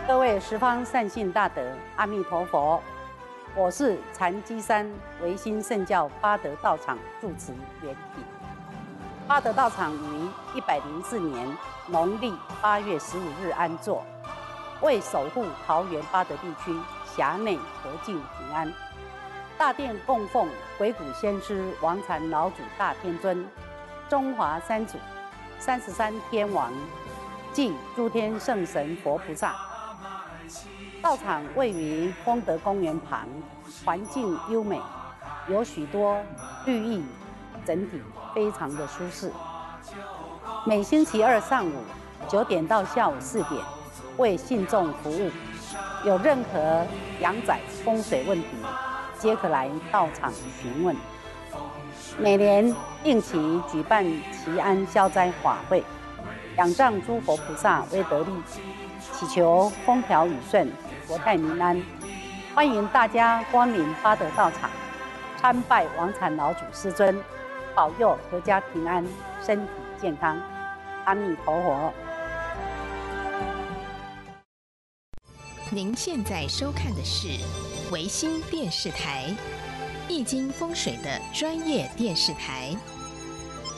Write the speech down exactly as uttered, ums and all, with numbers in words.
各位十方善信大德，阿弥陀佛！我是禅机山唯心圣教八德道场住持圆品。八德道场于一百零四年农历八月十五日安座，为守护桃园八德地区辖内和敬平安。大殿供奉鬼谷先师王禅老祖大天尊、中华三祖、三十三天王暨诸天圣神佛菩萨。道场位于丰德公园旁，环境优美，有许多绿意，整体非常的舒适。每星期二上午九点到下午四点为信众服务，有任何阳宅风水问题，皆可来道场询问。每年定期举办祈安消灾法会，仰仗诸佛菩萨威德力，祈求风调雨顺、国泰民安。欢迎大家光临八德道场，参拜王禅老祖师尊，保佑阖家平安、身体健康。阿弥陀佛。 您现在收看的是维新电视台，易经风水的专业电视台。